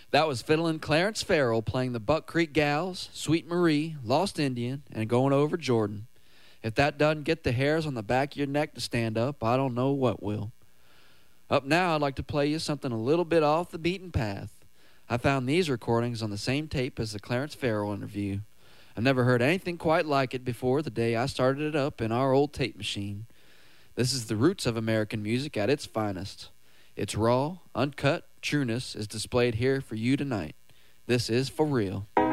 That was Fiddlin' Clarence Farrell playing the Buck Creek Gals, Sweet Marie, Lost Indian, and Going Over Jordan. If that doesn't get the hairs on the back of your neck to stand up, I don't know what will. Up now, I'd like to play you something a little bit off the beaten path. I found these recordings on the same tape as the Clarence Farrell interview. I've never heard anything quite like it before the day I started it up in our old tape machine. This is the roots of American music at its finest. Its raw, uncut trueness is displayed here for you tonight. This is For Real.